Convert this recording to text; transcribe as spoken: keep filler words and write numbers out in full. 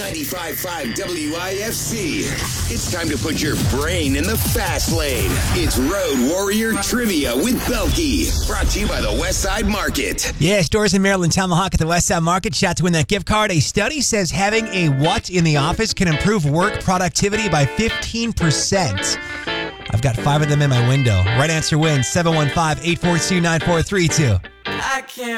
ninety-five point five W I F C. It's time to put your brain in the fast lane. It's Road Warrior Trivia with Belky. Brought to you by the Westside Market. Yeah, stores in Maryland, Tomahawk at the Westside Market. Shot to win that gift card. A study says having a what in the office can improve work productivity by fifteen percent. I've got five of them in my window. Right answer wins. seven one five, eight four two, nine four three two. I can't